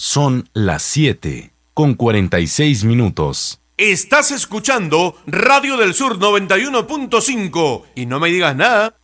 Son las 7:46. Estás escuchando Radio del Sur 91.5 y no me digas nada.